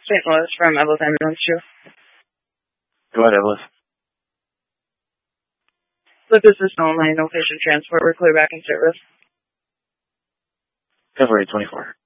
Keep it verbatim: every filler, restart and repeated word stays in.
Saint Louis from Evelyn Ambulance two. Go ahead, Evelyn. With this is only, no patient transport. We're clear back in service. February twenty-fourth.